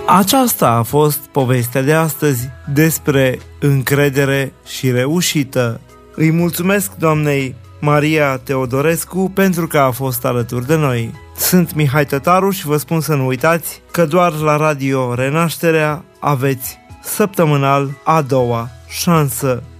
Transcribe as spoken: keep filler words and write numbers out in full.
Aceasta a fost povestea de astăzi despre încredere și reușită. Îi mulțumesc doamnei Maria Teodorescu pentru că a fost alături de noi. Sunt Mihai Tătaru și vă spun să nu uitați că doar la Radio Renașterea aveți săptămânal a doua șansă.